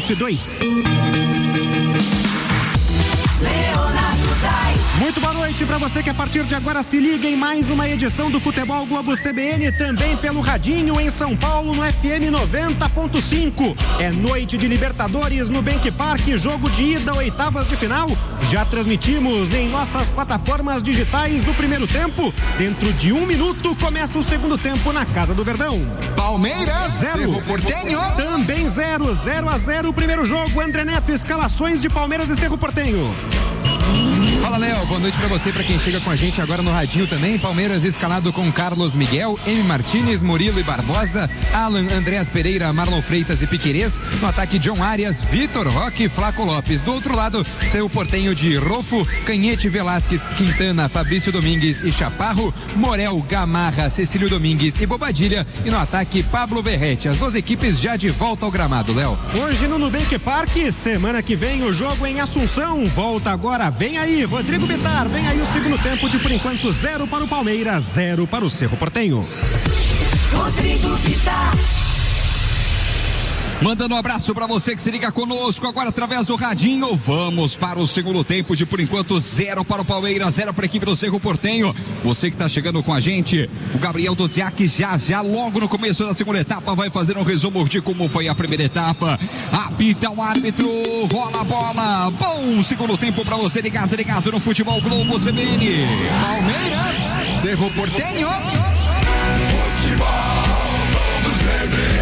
8:02. Muito boa noite para você que a partir de agora se liga em mais uma edição do Futebol Globo CBN, também pelo radinho em São Paulo no FM 90.5. É noite de Libertadores no Bank Park, jogo de ida, oitavas de final. Já transmitimos em nossas plataformas digitais o primeiro tempo. Dentro de 1 minuto começa o segundo tempo na Casa do Verdão. Palmeiras 0, Cerro Porteño também 0-0 o primeiro jogo. André Neto, escalações de Palmeiras e Cerro Porteño. Fala, Léo, boa noite pra você, pra quem chega com a gente agora no radinho também. Palmeiras escalado com Carlos Miguel, M. Martínez, Murilo e Barbosa, Alan, Andréas Pereira, Marlon Freitas e Piquerez. No ataque, John Arias, Vitor Roque e Flaco Lopes. Do outro lado, seu Porteño de Rofo, Canhete, Velasquez, Quintana, Fabrício Domingues e Chaparro, Morel, Gamarra, Cecílio Domingues e Bobadilha. E no ataque, Pablo Berrete. As duas equipes já de volta ao gramado, Léo. Hoje no Nubank Park, semana que vem o jogo em Assunção. Volta agora, vem aí, Rodrigo Bitar, vem aí o segundo tempo de, por enquanto, 0 para o Palmeiras, 0 para o Cerro Porteño. Rodrigo Bitar. Mandando um abraço para você que se liga conosco agora através do radinho. Vamos para o segundo tempo de, por enquanto, 0 para o Palmeiras, 0 para a equipe do Cerro Porteño. Você que está chegando com a gente, o Gabriel Dodziak já logo no começo da segunda etapa vai fazer um resumo de como foi a primeira etapa. Apita o árbitro, rola a bola. Bom segundo tempo para você ligado no Futebol Globo CBN. Palmeiras Cerro Porteño. Futebol Globo CBN.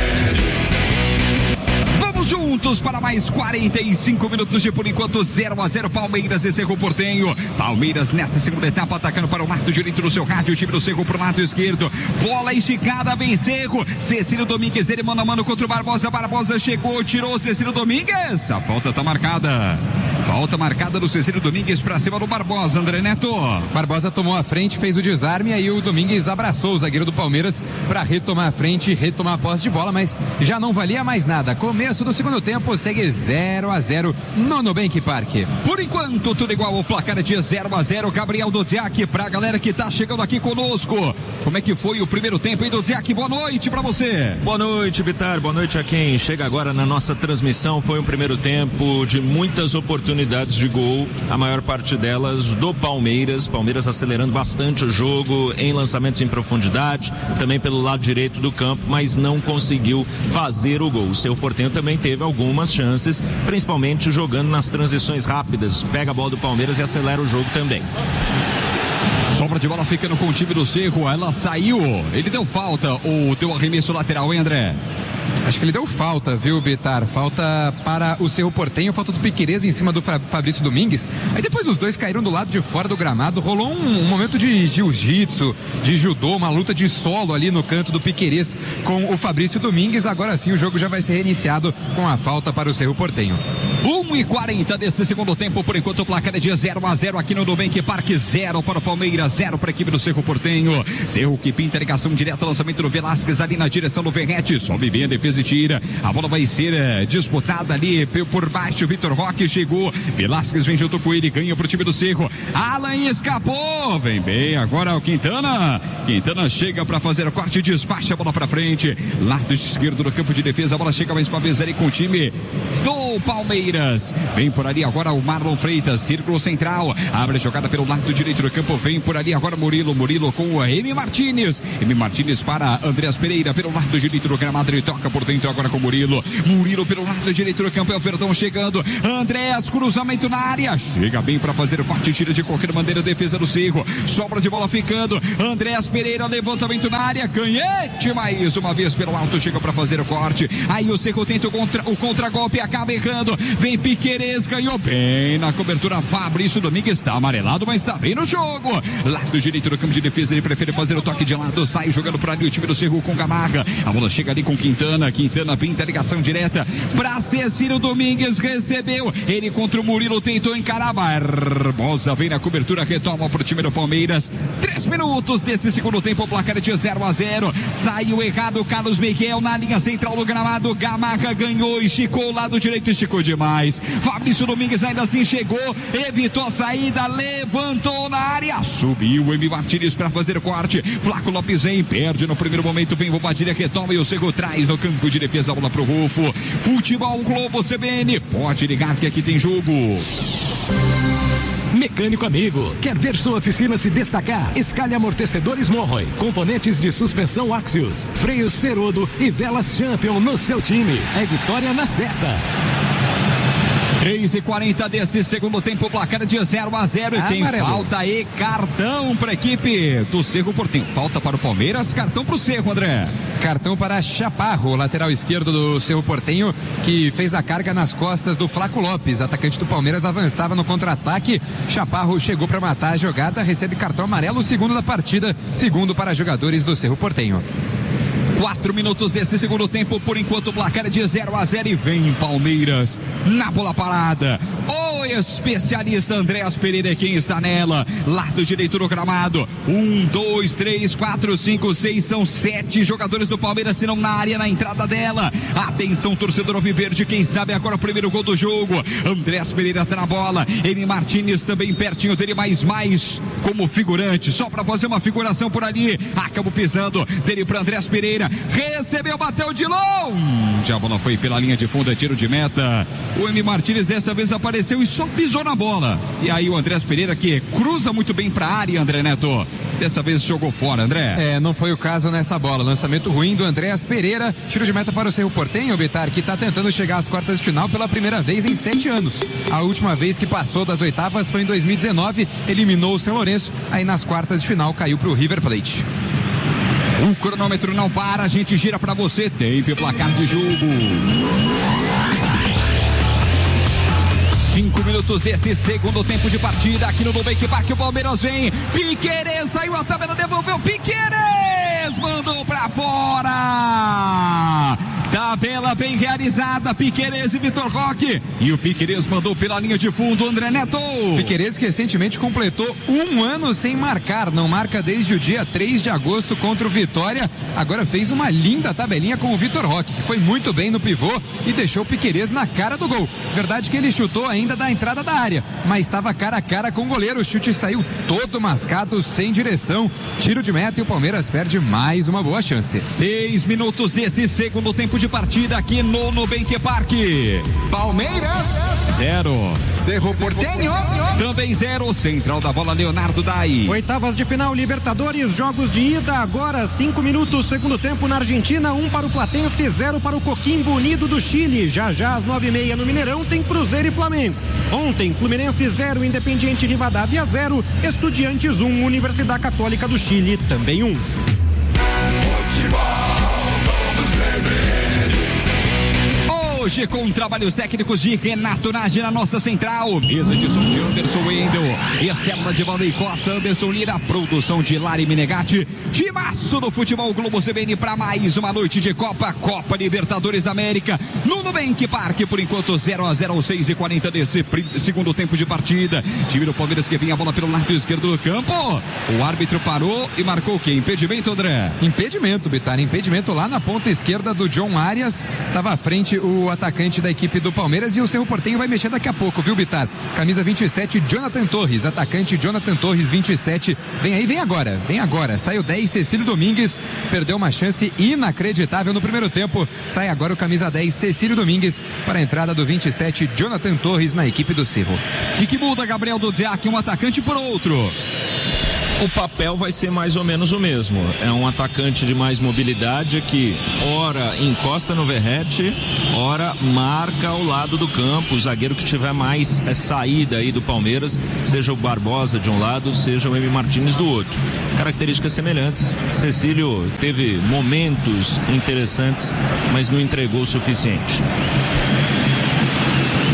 Vamos juntos para mais 45 minutos de, por enquanto, 0-0 Palmeiras e Cerro Porteño. Palmeiras nessa segunda etapa atacando para o lado direito do seu rádio, o time do Cerro para o lado esquerdo. Bola esticada, vem Cerro. Cecílio Domingues, ele mano a mano contra o Barbosa. Barbosa chegou, tirou Cecílio Domingues. A falta está marcada. Falta marcada do Cecílio Domingues para cima do Barbosa, André Neto. Barbosa tomou a frente, fez o desarme, aí o Domingues abraçou o zagueiro do Palmeiras para retomar a frente, retomar a posse de bola, mas já não valia mais nada. Começo do segundo tempo, segue 0-0 no Nubank Park. Por enquanto, tudo igual, o placar de 0-0. Gabriel Dodziak, pra galera que tá chegando aqui conosco. Como é que foi o primeiro tempo, hein, Dodziak? Boa noite pra você. Boa noite, Bitar. Boa noite a quem chega agora na nossa transmissão. Foi um primeiro tempo de muitas oportunidades de gol, a maior parte delas do Palmeiras. Palmeiras acelerando bastante o jogo em lançamentos em profundidade, também pelo lado direito do campo, mas não conseguiu fazer o gol. O Cerro Porteño também teve algumas chances, principalmente jogando nas transições rápidas. Pega a bola do Palmeiras e acelera o jogo também. Sobra de bola ficando com o time do Cerro, ela saiu, ele deu falta ou deu arremesso lateral, hein, André? Acho que ele deu falta, viu, Bitar? Falta para o Cerro Porteño, falta do Piquerez em cima do Fabrício Domingues. Aí depois os dois caíram do lado de fora do gramado, rolou um momento de jiu-jitsu, de judô, uma luta de solo ali no canto do Piquerez com o Fabrício Domingues. Agora sim o jogo já vai ser reiniciado com a falta para o Cerro Porteño. 1:40 desse segundo tempo, por enquanto o placar é de 0-0 aqui no Nubank Park, 0 para o Palmeiras, 0 para a equipe do Cerro Porteño. Cerro que pinta a ligação direta, lançamento do Velasquez ali na direção do Verrete, sobe bem a defesa e tira. A bola vai ser disputada ali por baixo. Vitor Roque chegou, Velasquez vem junto com ele, ganha pro time do Cerro. Alan escapou, vem bem agora o Quintana. Quintana chega para fazer o corte, despacha a bola para frente, lado esquerdo do campo de defesa. A bola chega mais uma vez ali com o time do Palmeiras. Vem por ali agora o Marlon Freitas, círculo central, abre a jogada pelo lado direito do campo. Vem por ali agora Murilo com o M. Martínez. M. Martínez para Andréas Pereira pelo lado direito do gramado. Ele toca por dentro agora com Murilo pelo lado direito do campo. É o Verdão chegando. Andréas, cruzamento na área. Chega bem para fazer o corte, tira de qualquer maneira a defesa do Cerro. Sobra de bola ficando. Andréas Pereira, levantamento na área. Canhete mais uma vez pelo alto. Chega para fazer o corte. Aí o Cerro tenta o contragolpe, acaba errando. Vem Piquerez, ganhou bem na cobertura. Fabrício Domingues está amarelado, mas está bem no jogo. Lado direito do campo de defesa. Ele prefere fazer o toque de lado. Sai jogando por ali o time do Cerro com Gamarra. A bola chega ali com Quintana pinta a ligação direta para Cecílio Domingues, recebeu ele contra o Murilo, tentou encarar, Barbosa vem na cobertura, retoma para o time do Palmeiras. 3 minutos desse segundo tempo, o placar de 0-0. Saiu errado Carlos Miguel na linha central do gramado. Gamarra ganhou, esticou o lado direito, esticou demais. Fabrício Domingues ainda assim chegou, evitou a saída, levantou na área, subiu o Emi Martins para fazer o corte. Flaco Lopes vem, perde no primeiro momento, vem Bobadilha, retoma e o Cego traz no campo de defesa, a bola pro Rufo. Futebol Globo CBN, pode ligar que aqui tem jogo. Mecânico amigo, quer ver sua oficina se destacar? Escalhe amortecedores Morroy, componentes de suspensão Axios, freios Ferodo e velas Champion no seu time. É vitória na certa. 3:40 desse segundo tempo, placar de 0-0 e tem falta e cartão para a equipe do Cerro Porteño. Falta para o Palmeiras, cartão para o Cerro, André. Cartão para Chaparro, lateral esquerdo do Cerro Porteño, que fez a carga nas costas do Flaco Lopes. Atacante do Palmeiras avançava no contra-ataque. Chaparro chegou para matar a jogada, recebe cartão amarelo, segundo da partida, segundo para jogadores do Cerro Porteño. 4 minutos desse segundo tempo, por enquanto o placar é de 0-0 e vem Palmeiras na bola parada. O especialista Andréas Pereira é quem está nela, lado direito do gramado. 1, 2, 3, 4, 5, 6, são 7 jogadores do Palmeiras, se não na área, na entrada dela. Atenção, torcedor alviverde, quem sabe agora o primeiro gol do jogo. Andréas Pereira tá na bola, Emi Martins também pertinho dele, mais como figurante, só para fazer uma figuração por ali. Acabou pisando dele para Andréas Pereira, recebeu, bateu de longe, a bola foi pela linha de fundo, é tiro de meta. O Emi Martins dessa vez apareceu e só pisou na bola. E aí o Andréas Pereira, que cruza muito bem para a área, André Neto, dessa vez jogou fora, André. Não foi o caso nessa bola. Lançamento ruim do Andréas Pereira, tiro de meta para o Cerro Porteño, Bitar, que está tentando chegar às quartas de final pela primeira vez em 7 anos. A última vez que passou das oitavas foi em 2019, eliminou o São Lourenço, aí nas quartas de final caiu para o River Plate. O cronômetro não para, a gente gira para você, tempo e placar de jogo. 5 minutos desse segundo tempo de partida aqui no Nubank Park. O Palmeiras vem, Piquerez saiu a tabela, devolveu, Piquerez mandou pra fora. Tabela bem realizada, Piquerez e Vitor Roque. E o Piquerez mandou pela linha de fundo, André Neto. Piquerez que recentemente completou 1 ano sem marcar, não marca desde o dia 3 de agosto contra o Vitória. Agora fez uma linda tabelinha com o Vitor Roque, que foi muito bem no pivô e deixou o Piquerez na cara do gol. Verdade que ele chutou ainda da entrada da área, mas estava cara a cara com o goleiro. O chute saiu todo mascado, sem direção, tiro de meta, e o Palmeiras perde mais uma boa chance. 6 minutos desse segundo tempo de partida aqui no Nubank Park. Palmeiras 0, Cerro Porteño também 0. Central da bola, Leonardo Dai. Oitavas de final, Libertadores, jogos de ida agora, 5 minutos, segundo tempo na Argentina, 1 para o Platense, 0 para o Coquimbo Unido do Chile. Já às 9h30 no Mineirão tem Cruzeiro e Flamengo. Ontem, Fluminense 0, Independiente Rivadavia 0, Estudiantes 1, Universidade Católica do Chile também 1. Hoje com trabalhos técnicos de Renato Nage na nossa central. Mesa de som de Anderson Wendel, externa de Valnei Costa, Anderson Lira, produção de Lari Menegatti. Timaço do Futebol Globo CBN para mais uma noite de Copa Libertadores da América no Nubank Park. Por enquanto 0-0 aos 6:40 desse segundo tempo de partida. Time do Palmeiras que vem a bola pelo lado esquerdo do campo. O árbitro parou e marcou o quê? Impedimento, André? Impedimento, Bitar, impedimento lá na ponta esquerda do John Arias. Estava à frente o atacante da equipe do Palmeiras, e o Cerro Porteño vai mexer daqui a pouco, viu, Bitar? Camisa 27, Jonathan Torres, atacante Jonathan Torres, 27, vem aí, vem agora, saiu 10, Cecílio Domingues, perdeu uma chance inacreditável no primeiro tempo, sai agora o camisa 10, Cecílio Domingues, para a entrada do 27, Jonathan Torres na equipe do Cerro. Que muda, Gabriel Dudziak, um atacante por outro? O papel vai ser mais ou menos o mesmo. É um atacante de mais mobilidade que ora encosta no Verratti, ora marca ao lado do campo. O zagueiro que tiver mais saída aí do Palmeiras, seja o Barbosa de um lado, seja o Emi Martins do outro. Características semelhantes. Cecílio teve momentos interessantes, mas não entregou o suficiente.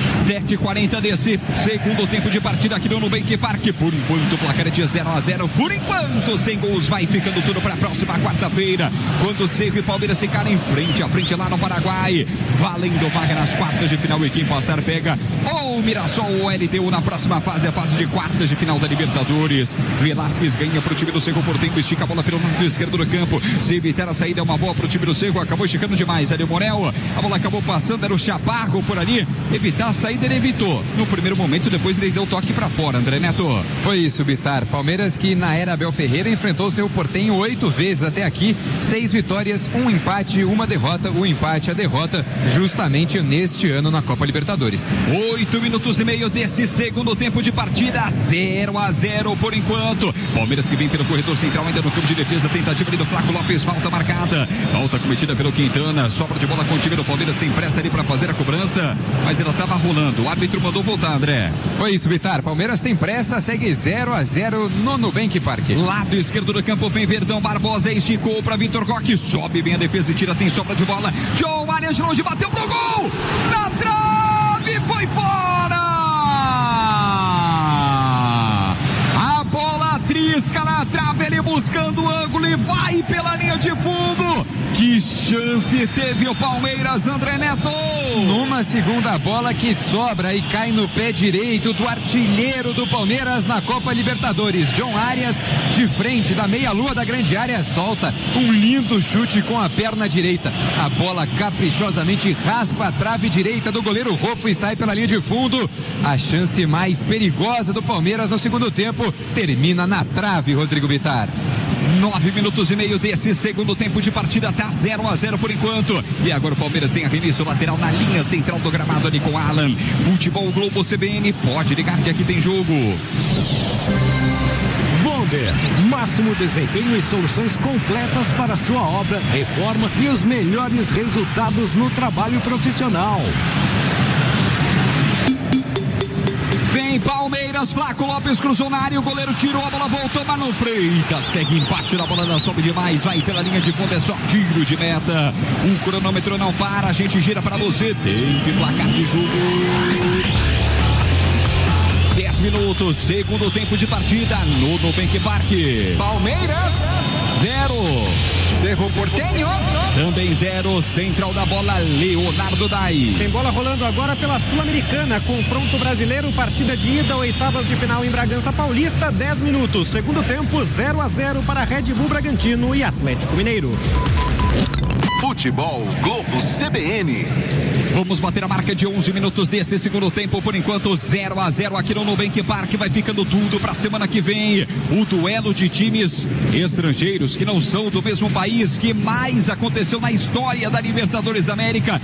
7h40 desse segundo tempo de partida aqui no Nubank Park. Por enquanto o placar é de 0-0. Por enquanto, sem gols, vai ficando tudo para a próxima quarta-feira, quando Cerro e Palmeiras ficarem frente a frente lá no Paraguai, valendo vaga nas quartas de final. E quem passar pega ou Mirassol ou LDU na próxima fase, a fase de quartas de final da Libertadores. Velasquez ganha para o time do Cerro Porteño, estica a bola pelo lado esquerdo do campo. Se evitar a saída, é uma boa para o time do Cerro. Acabou esticando demais ali o Morel. A bola acabou passando, era o Chaparro por ali. Evitar a saída, ele evitou no primeiro momento, depois ele deu toque para fora. André Neto. Foi isso, Bitar. Palmeiras, que na era Abel Ferreira enfrentou o Cerro Porteño 8 vezes até aqui, 6 vitórias, 1 empate, 1 derrota. O empate, a derrota, justamente neste ano na Copa Libertadores. 8 minutos e meio desse segundo tempo de partida, 0-0 por enquanto. Palmeiras que vem pelo corredor central, ainda no campo de defesa, tentativa ali do Flaco Lopes, falta marcada, falta cometida pelo Quintana, sobra de bola com o time do Palmeiras, tem pressa ali para fazer a cobrança, mas ela estava rolando, o árbitro mandou voltar, André. Foi isso, Bitar. Palmeiras tem pressa, segue 0-0 no Nubank Park. Lado esquerdo do campo vem Verdão Barbosa, esticou para Vitor Roque, sobe bem a defesa e tira, tem sobra de bola. John Arias de longe, bateu pro gol, na trave, foi fora! A bola trisca na trave, ele buscando o ângulo e vai pela linha de fundo. Que chance teve o Palmeiras, André Neto! Numa segunda bola que sobra e cai no pé direito do artilheiro do Palmeiras na Copa Libertadores. John Arias, de frente da meia-lua da grande área, solta um lindo chute com a perna direita. A bola caprichosamente raspa a trave direita do goleiro Rofo e sai pela linha de fundo. A chance mais perigosa do Palmeiras no segundo tempo termina na trave, Rodrigo Bitar. 9 minutos e meio desse segundo tempo de partida, tá 0-0 por enquanto. E agora o Palmeiras tem arremesso lateral na linha central do gramado ali com Alan. Futebol Globo CBN, pode ligar que aqui tem jogo. Vonder, máximo desempenho e soluções completas para sua obra, reforma e os melhores resultados no trabalho profissional. Vem Palmeiras, Flaco Lopes cruzou na área, o goleiro tirou, a bola voltou, Marlon Freitas pega embaixo da bola, não sobe demais, vai pela linha de fundo, é só tiro de meta. O cronômetro não para, a gente gira para você, tem placar de jogo. 10 minutos, segundo tempo de partida no Nubank Park. Palmeiras 0. Cerro Porteño Também 0, central da bola, Leonardo Dai. Tem bola rolando agora pela Sul-Americana, confronto brasileiro, partida de ida, oitavas de final em Bragança Paulista, 10 minutos, segundo tempo, 0-0 para Red Bull Bragantino e Atlético Mineiro. Futebol Globo CBN. Vamos bater a marca de 11 minutos desse segundo tempo, por enquanto 0-0 aqui no Nubank Park, vai ficando tudo para a semana que vem. O duelo de times estrangeiros que não são do mesmo país que mais aconteceu na história da Libertadores da América.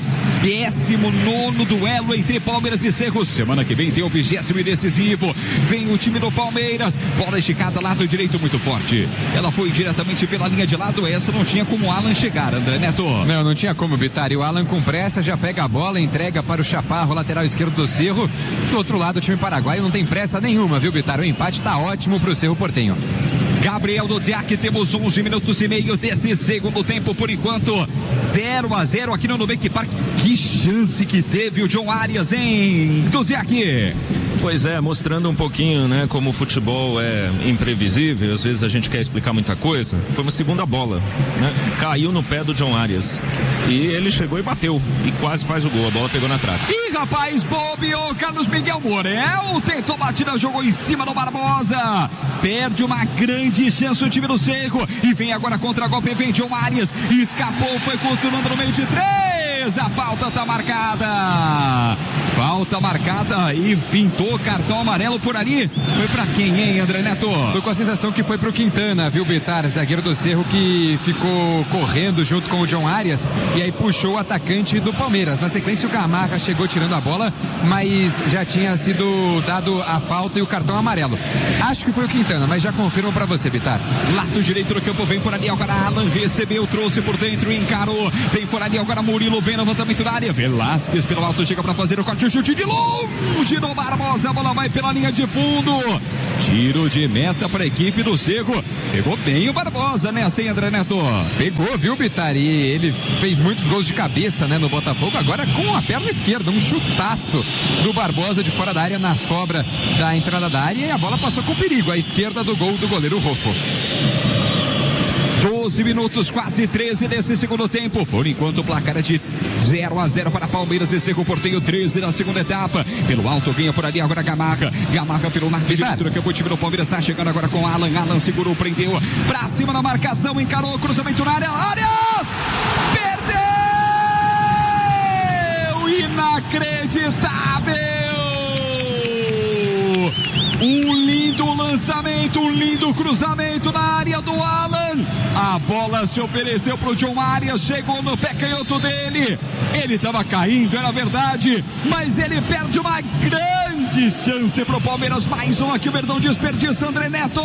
19º duelo entre Palmeiras e Cerro. Semana que vem tem o 20º e decisivo. Vem o time do Palmeiras, bola esticada, lado direito muito forte. Ela foi diretamente pela linha de lado, essa não tinha como o Alan chegar, André Neto. Não tinha como, Bitar. E o Alan com pressa já pega a bola, entrega para o Chaparro, lateral esquerdo do Cerro. Do outro lado, o time paraguaio não tem pressa nenhuma, viu, Bitar? O empate tá ótimo pro Cerro Porteño. Gabriel Dodziak, temos 11 minutos e meio desse segundo tempo, por enquanto 0-0 aqui no Nubank Park. Que chance que teve o John Arias, hein, Dodziak? Pois é, mostrando um pouquinho, né, como o futebol é imprevisível, às vezes a gente quer explicar muita coisa. Foi uma segunda bola, né? Caiu no pé do John Arias e ele chegou e bateu e quase faz o gol, a bola pegou na trave. Ih, rapaz, bobeou, Carlos Miguel Morel tentou batida, jogou em cima do Barbosa, perde uma grande chance o time do Cerro e vem agora contra-golpe, vem John Arias, escapou, foi costurando no meio de 3, a falta tá marcada. Falta marcada e pintou cartão amarelo por ali. Foi pra quem, hein, André Neto? Tô com a sensação que foi pro Quintana, viu, Bitar? Zagueiro do Cerro que ficou correndo junto com o John Arias e aí puxou o atacante do Palmeiras. Na sequência o Gamarra chegou tirando a bola, mas já tinha sido dado a falta e o cartão amarelo. Acho que foi o Quintana, mas já confirmo pra você, Bitar. Lado direito do campo, vem por ali agora Alan, recebeu, trouxe por dentro, encarou. Vem por ali agora Murilo, vem no levantamento da área. Velasquez pelo alto, chega pra fazer o corte, o chute. chute de longe do Barbosa, a bola vai pela linha de fundo. Tiro de meta para a equipe do Cerro. Pegou bem o Barbosa, né, assim, André Neto? Pegou, viu, Bitar? E ele fez muitos gols de cabeça, né, no Botafogo. Agora com a perna esquerda, um chutaço do Barbosa de fora da área, na sobra da entrada da área. E a bola passou com perigo à esquerda do gol do goleiro Rofo. 12 minutos, quase 13 nesse segundo tempo. Por enquanto o placar é de 0-0 para Palmeiras e Cerro Porteño, 13 na segunda etapa. Pelo alto ganha por ali agora Gamarra. Gamarra pelo lado direito do campo. O time do Palmeiras está chegando agora com Alan. Alan segurou, prendeu pra cima da marcação, encarou, cruzamento na área. Arias! Perdeu! Inacreditável! Um lindo lançamento, um lindo cruzamento na área do Alan. A bola se ofereceu para o John Arias, chegou no pé canhoto dele. Ele estava caindo, era verdade, mas ele perde uma grande chance para o Palmeiras. Mais uma que o Verdão desperdiça, André Neto.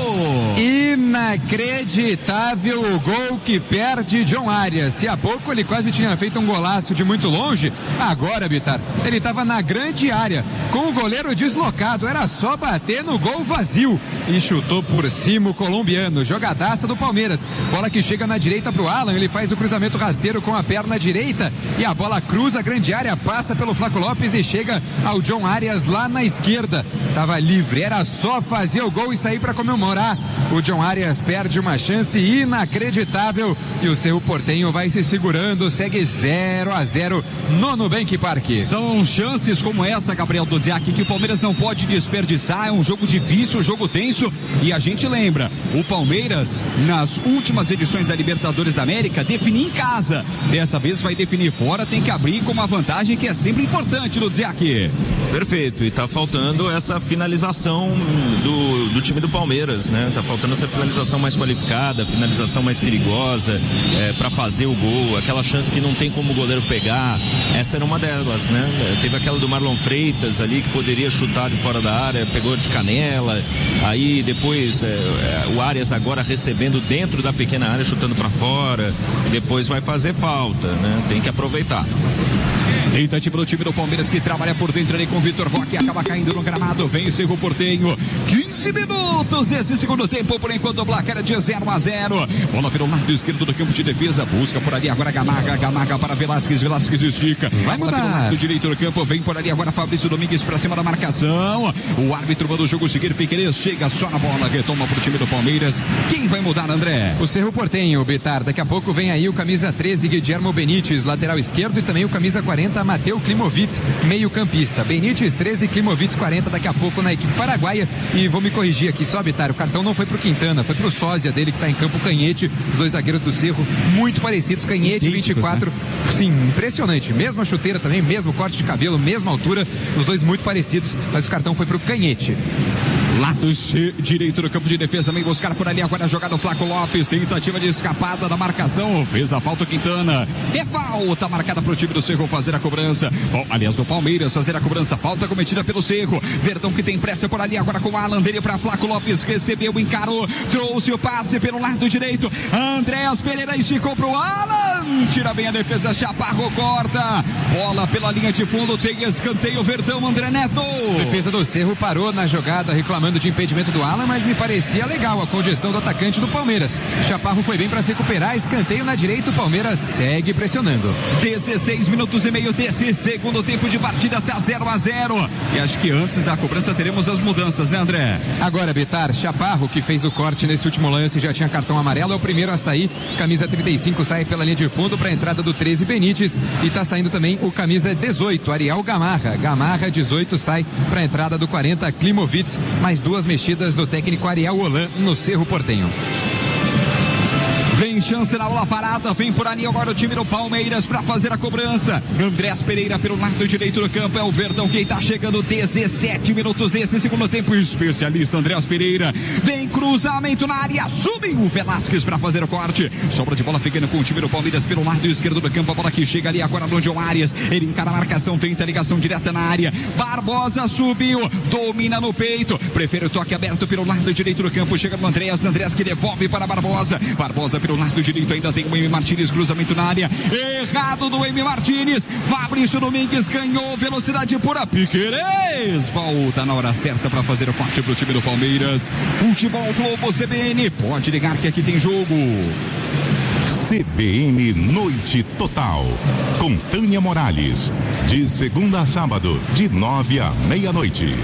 Inacreditável o gol que perde John Arias. Se há pouco ele quase tinha feito um golaço de muito longe, agora, Bitar, ele estava na grande área, com o goleiro deslocado, era só bater no gol vazio e chutou por cima o colombiano. Jogadaça do Palmeiras, bola que chega na direita pro Alan, ele faz o cruzamento rasteiro com a perna direita e a bola cruza a grande área, passa pelo Flaco Lopes e chega ao John Arias lá na esquerda. Tava livre, era só fazer o gol e sair para comemorar. O John Arias perde uma chance inacreditável e o Cerro Porteño vai se segurando, segue 0-0 no Nubank Park. São chances como essa, Gabriel Duziak, que o Palmeiras não pode desperdiçar. É um jogo difícil, um jogo tenso, e a gente lembra, o Palmeiras nas últimas edições da Libertadores da América definiu em casa, dessa vez vai definir fora, tem que abrir com uma vantagem que é sempre importante, Duziak. Perfeito, e tá faltando essa finalização do time do Palmeiras, né? Tá faltando essa finalização mais qualificada, finalização mais perigosa, para fazer o gol, aquela chance que não tem como o goleiro pegar, essa era uma delas, né? Teve aquela do Marlon Freitas ali que poderia chutar de fora da área, pegou de canela, aí depois o Arias agora recebendo dentro da pequena área, chutando para fora, depois vai fazer falta, né? Tem que aproveitar. Tentativa do time do Palmeiras que trabalha por dentro ali com o Vitor Roque, acaba caindo no gramado, vem o Cerro Porteño. 15 minutos desse segundo tempo, por enquanto o placar é de 0-0. Bola pelo lado esquerdo do campo de defesa, busca por ali agora Gamarra para Velasquez, Velasquez estica. Vai mudar. Pelo lado direito do campo, vem por ali agora Fabrício Domingues para cima da marcação. O árbitro manda o jogo seguir, Piquerez chega só na bola, retoma pro time do Palmeiras. Quem vai mudar, André? O Cerro Porteño, Bitar, daqui a pouco vem aí o camisa 13, Guillermo Benítez, lateral esquerdo, e também o camisa 40, Mateu Klimovitz, meio campista. Benítez 13, Klimovitz 40, daqui a pouco na equipe paraguaia. E vou me corrigir aqui só, Bitar, o cartão não foi pro Quintana, foi pro sósia dele que tá em campo, Canhete. Os dois zagueiros do Cerro, muito parecidos, Canhete 24, né? Sim, impressionante, mesma chuteira também, mesmo corte de cabelo, mesma altura, os dois muito parecidos, mas o cartão foi pro Canhete. Lado direito do campo de defesa, vem buscar por ali agora a jogada do Flaco Lopes, tentativa de escapada da marcação, fez a falta o Quintana, é falta marcada para o time do Cerro fazer a cobrança, aliás do Palmeiras fazer a cobrança, falta cometida pelo Cerro. Verdão que tem pressa por ali agora com o Alan, dele para Flaco Lopes, recebeu, encarou, trouxe o passe pelo lado direito, Andréas Pereira esticou pro Alan, tira bem a defesa, Chaparro corta, bola pela linha de fundo, tem escanteio, Verdão, André Neto. Defesa do Cerro parou na jogada, reclamando de impedimento do Alan, mas me parecia legal a condição do atacante do Palmeiras. Chaparro foi bem para se recuperar, escanteio na direita, o Palmeiras segue pressionando. 16 minutos e meio desse segundo tempo de partida, tá 0-0. E acho que antes da cobrança teremos as mudanças, né, André? Agora, Bitar, Chaparro, que fez o corte nesse último lance, já tinha cartão amarelo, é o primeiro a sair. Camisa 35 sai pela linha de fundo para a entrada do 13, Benítez, e tá saindo também o camisa 18, Ariel Gamarra. Gamarra 18 sai para a entrada do 40, Klimovitz. Mais duas mexidas do técnico Ariel Holan no Cerro Porteño. Vem chance na bola parada, vem por ali agora o time do Palmeiras para fazer a cobrança. Andrés Pereira pelo lado direito do campo, é o Verdão quem tá chegando, 17 minutos desse segundo tempo, especialista Andrés Pereira. Vem cruzamento na área, subiu o Velasquez para fazer o corte. Sobra de bola ficando com o time do Palmeiras pelo lado esquerdo do campo, a bola que chega ali agora no John Arias. Ele encara a marcação, tenta ligação direta na área. Barbosa subiu, domina no peito, prefere o toque aberto pelo lado direito do campo, chega no Andrés que devolve para Barbosa. Barbosa pelo lado direito, ainda tem o M. Martins, cruzamento na área, errado do M. Martins, Fabrício Domingues ganhou velocidade pura, Piquerez volta na hora certa para fazer o corte pro time do Palmeiras. Futebol Globo CBN, pode ligar que aqui tem jogo. CBN Noite Total, com Tânia Morales, de segunda a sábado, de 9 à meia-noite.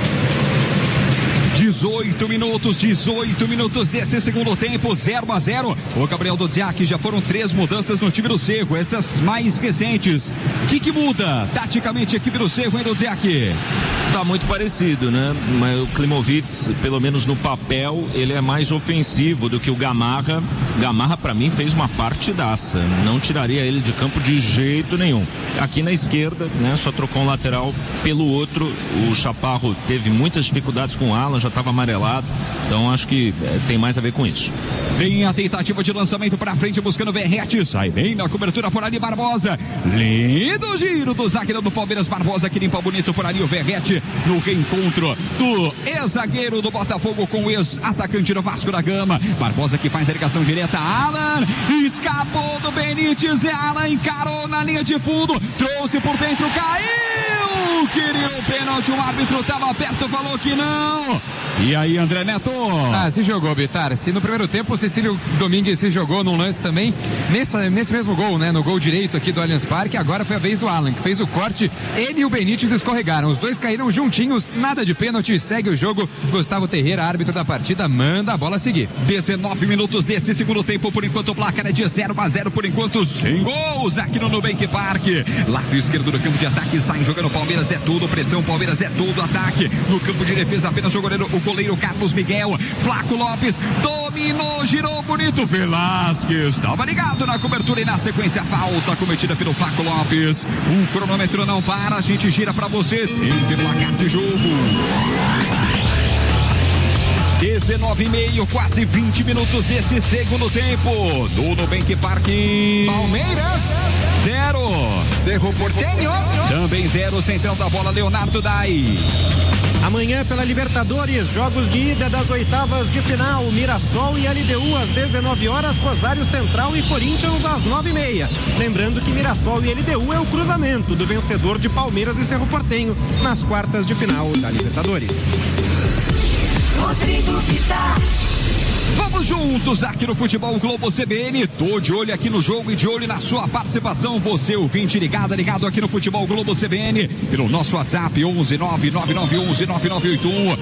18 minutos desse segundo tempo, 0-0. O Gabriel Dodziak, já foram 3 mudanças no time do Cerro, essas mais recentes. O que muda taticamente a equipe do Cerro, hein, Dodziak? Tá muito parecido, né? Mas o Klimovitz, pelo menos no papel, ele é mais ofensivo do que o Gamarra. Gamarra, pra mim, fez uma partidaça. Não tiraria ele de campo de jeito nenhum. Aqui na esquerda, né? Só trocou um lateral pelo outro. O Chaparro teve muitas dificuldades com o Alan, já estava amarelado. Então acho que tem mais a ver com isso. Vem a tentativa de lançamento para frente, buscando o Verrete. Sai bem na cobertura por ali, Barbosa. Lindo giro do zagueiro do Palmeiras, Barbosa, que limpa bonito por ali o Verrete. No reencontro do ex-zagueiro do Botafogo com o ex-atacante do Vasco da Gama. Barbosa que faz a ligação direta. Alan escapou do Benítez. E Alan encarou na linha de fundo. Trouxe por dentro, caiu. Queria o pênalti, o árbitro estava perto, falou que não. E aí, André Neto? Se jogou, Bitar. Se no primeiro tempo o Cecílio Domingues se jogou num lance também, nesse mesmo gol, né? No gol direito aqui do Allianz Parque, agora foi a vez do Alan, que fez o corte. Ele e o Benítez escorregaram. Os dois caíram juntinhos, nada de pênalti, segue o jogo. Gustavo Terreira, árbitro da partida, manda a bola seguir. 19 minutos desse segundo tempo, por enquanto o placar é de 0-0, por enquanto sem gols aqui no Nubank Park. Lado esquerdo do campo de ataque, sai jogando o Palmeiras, é tudo pressão, Palmeiras é tudo ataque. No campo de defesa apenas o goleiro Carlos Miguel. Flaco Lopes dominou, girou bonito, Velasquez estava ligado na cobertura e na sequência falta cometida pelo Flaco Lopes. O cronômetro não para, a gente gira pra você, tem placar de jogo. 19,5, quase 20 minutos desse segundo tempo do Nubank Park. Palmeiras 0, Cerro Porteño também 0, central da bola Leonardo Dai. Amanhã pela Libertadores, jogos de ida das oitavas de final, Mirassol e LDU às 19 horas, Rosário Central e Corinthians às 9h30. Lembrando que Mirassol e LDU é o cruzamento do vencedor de Palmeiras e Cerro Porteño nas quartas de final da Libertadores. Rodrigo Vitar. Vamos juntos aqui no Futebol Globo CBN. Tô de olho aqui no jogo e de olho na sua participação. Você, ouvinte, ligado aqui no Futebol Globo CBN. Pelo nosso WhatsApp, 11-99911-9981.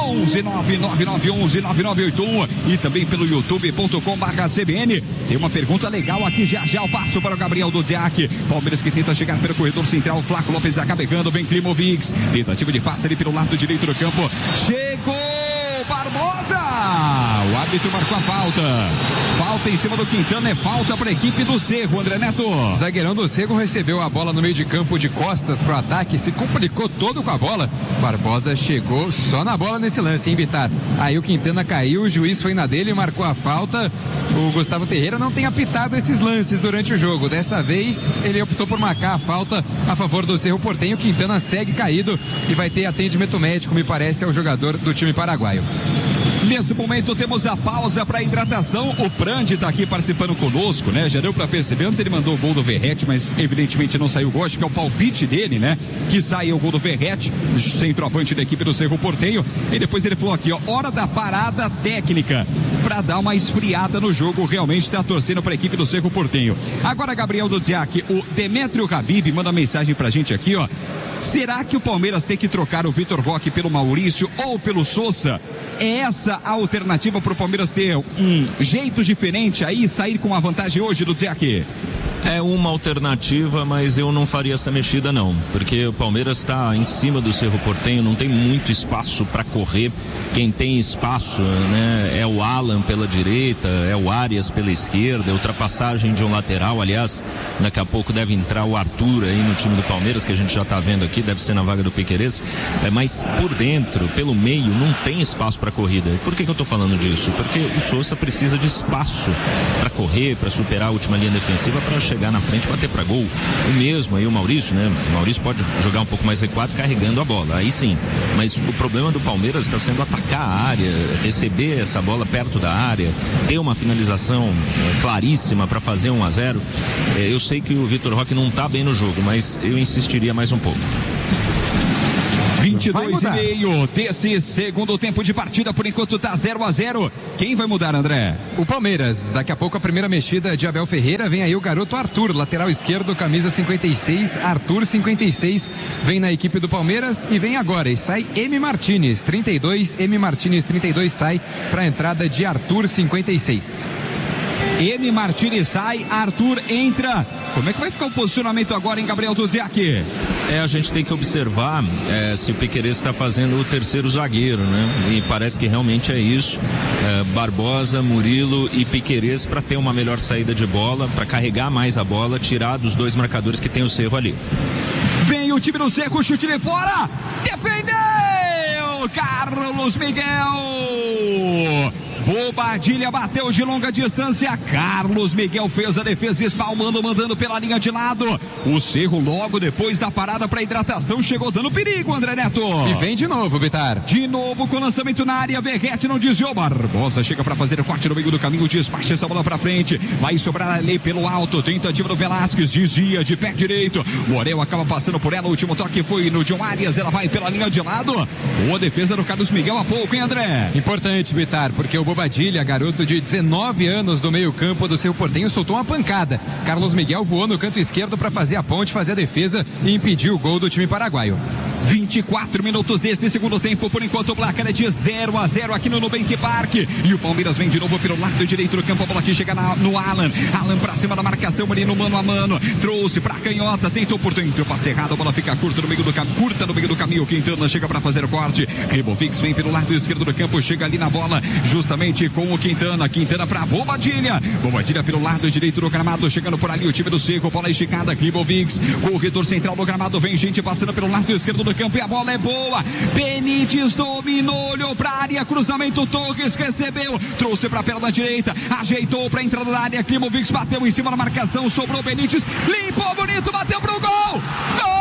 11-99911-9981. E também pelo youtube.com/CBN. Tem uma pergunta legal aqui, já eu passo para o Gabriel Dodziak. Palmeiras que tenta chegar pelo corredor central. Flaco Lopes acaba pegando, vem Klimovitz. Tentativa de passe ali pelo lado direito do campo. Chegou Barbosa! O árbitro marcou a falta. Falta em cima do Quintana, é falta para a equipe do Cerro, André Neto. Zagueirão do Cerro recebeu a bola no meio de campo de costas pro ataque, se complicou todo com a bola. Barbosa chegou só na bola nesse lance, hein, Bitar? Aí o Quintana caiu, o juiz foi na dele, marcou a falta. O Gustavo Terreira não tem apitado esses lances durante o jogo. Dessa vez, ele optou por marcar a falta a favor do Cerro Porteño. O Quintana segue caído e vai ter atendimento médico, me parece, ao jogador do time paraguaio. Nesse momento temos a pausa para hidratação. O Prandi está aqui participando conosco, né? Já deu para perceber. Antes ele mandou o gol do Verrete, mas evidentemente não saiu o gol. Acho que é o palpite dele, né? Que saiu o gol do Verrete, centroavante da equipe do Cerro Porteño. E depois ele falou aqui, ó, hora da parada técnica para dar uma esfriada no jogo. Realmente está torcendo para a equipe do Cerro Porteño. Agora, Gabriel Dodziak, o Demétrio Habib manda mensagem pra gente aqui, ó. Será que o Palmeiras tem que trocar o Vitor Roque pelo Maurício ou pelo Sousa? É essa a alternativa para o Palmeiras ter um jeito diferente aí e sair com a vantagem hoje do Dodziak? É uma alternativa, mas eu não faria essa mexida não, porque o Palmeiras está em cima do Cerro Porteño, não tem muito espaço para correr. Quem tem espaço, né, é o Alan pela direita, é o Arias pela esquerda, é ultrapassagem de um lateral. Aliás, daqui a pouco deve entrar o Arthur aí no time do Palmeiras, que a gente já está vendo aqui, deve ser na vaga do Piquerez. Mas por dentro, pelo meio, não tem espaço para corrida. E por que eu estou falando disso? Porque o Sousa precisa de espaço para correr, para superar a última linha defensiva, para chegar chegar na frente e bater para gol. O mesmo aí o Maurício, né? O Maurício pode jogar um pouco mais recuado carregando a bola, aí sim. Mas o problema do Palmeiras está sendo atacar a área, receber essa bola perto da área, ter uma finalização claríssima para fazer 1-0. Eu sei que o Vitor Roque não está bem no jogo, mas eu insistiria mais um pouco. 22,5 desse segundo tempo de partida, por enquanto tá 0-0. Quem vai mudar, André? O Palmeiras. Daqui a pouco a primeira mexida de Abel Ferreira. Vem aí o garoto Arthur, lateral esquerdo, camisa 56. Arthur, 56, vem na equipe do Palmeiras e vem agora. E sai M. Martinez, 32. M. Martinez, 32, sai para a entrada de Arthur, 56. M. Martinez sai, Arthur entra. Como é que vai ficar o posicionamento agora, em Gabriel Duziak? A gente tem que observar se o Piquerez está fazendo o terceiro zagueiro, né? E parece que realmente é isso. Barbosa, Murilo e Piquerez para ter uma melhor saída de bola, para carregar mais a bola, tirar dos dois marcadores que tem o Cerro ali. Vem o time do Cerro, chute de fora, defendeu Carlos Miguel. Bobadilha bateu de longa distância. Carlos Miguel fez a defesa, espalmando, mandando pela linha de lado. O Cerro, logo depois da parada para hidratação, chegou dando perigo, André Neto. E vem de novo, Bitar. De novo com lançamento na área. Verguete não desviou. Barbosa chega para fazer o corte no meio do caminho. Despacha essa bola para frente. Vai sobrar ali pelo alto. Tentativa do Velasquez. Desvia de pé direito. Morel acaba passando por ela. O último toque foi no John Arias. Ela vai pela linha de lado. Boa defesa do Carlos Miguel há pouco, hein, André? Importante, Bitar, porque o Bobadilha, garoto de 19 anos do meio campo do Cerro Porteño, soltou uma pancada. Carlos Miguel voou no canto esquerdo para fazer a ponte, fazer a defesa e impedir o gol do time paraguaio. 24 minutos desse segundo tempo, por enquanto o placar é de 0-0 aqui no Nubank Park. E o Palmeiras vem de novo pelo lado direito do campo, a bola aqui chega no Alan. Alan pra cima da marcação ali no mano a mano. Trouxe pra canhota, tentou por dentro, passe errado, a bola fica curta no meio do caminho. Quintana chega pra fazer o corte. Rebovix vem pelo lado esquerdo do campo, chega ali na bola, justamente com o Quintana. Quintana pra Bobadilha. Bobadilha pelo lado direito do gramado, chegando por ali o time do Cerro, bola esticada, Rebovix, corredor central do gramado, vem gente passando pelo lado esquerdo do campo e a bola é boa. Benítez dominou, olhou pra área, cruzamento, Torres recebeu, trouxe pra perna direita, ajeitou pra entrada da área, Klimovic bateu em cima da marcação, sobrou Benítez, limpou bonito, bateu pro gol. Gol!